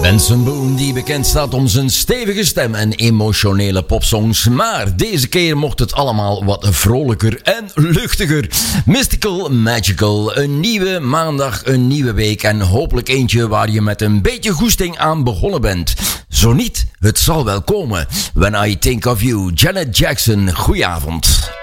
Benson Boone, die bekend staat om zijn stevige stem en emotionele popsongs. Maar deze keer mocht het allemaal wat vrolijker en luchtiger. Mystical Magical, een nieuwe maandag, een nieuwe week en hopelijk eentje waar je met een beetje goesting aan begonnen bent. Zo niet, het zal wel komen. When I Think of You, Janet Jackson, goedenavond.